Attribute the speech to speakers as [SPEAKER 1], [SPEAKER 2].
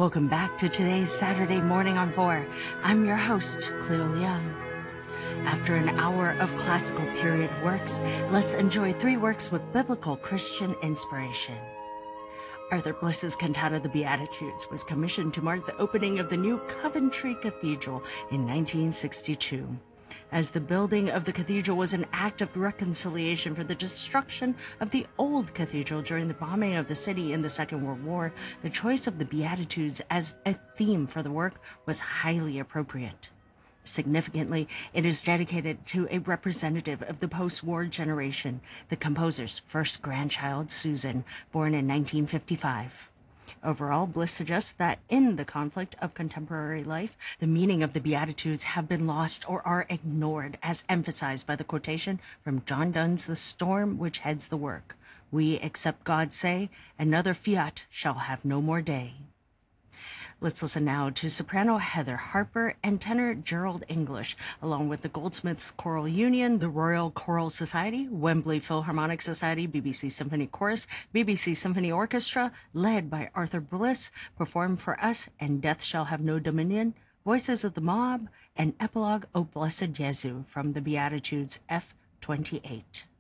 [SPEAKER 1] Welcome back to today's Saturday Morning on 4. I'm your host, Cleo Leung. After an hour of classical period works, let's enjoy 3 works with biblical Christian inspiration. Arthur Bliss's Cantata The Beatitudes was commissioned to mark the opening of the new Coventry Cathedral in 1962. As the building of the cathedral was an act of reconciliation for the destruction of the old cathedral during the bombing of the city in the Second World War, the choice of the Beatitudes as a theme for the work was highly appropriate. Significantly, it is dedicated to a representative of the post-war generation, the composer's first grandchild, Susan, born in 1955. Overall, Bliss suggests that in the conflict of contemporary life, the meaning of the Beatitudes have been lost or are ignored, as emphasized by the quotation from John Donne's The Storm Which Heads the Work. We, except God say, another fiat shall have no more day. Let's listen now to soprano Heather Harper and tenor Gerald English, along with the Goldsmiths Choral Union, the Royal Choral Society, Wembley Philharmonic Society, BBC Symphony Chorus, BBC Symphony Orchestra, led by Arthur Bliss, perform for us And Death Shall Have No Dominion, Voices of the Mob, and Epilogue O Blessed Jesu from the Beatitudes F28.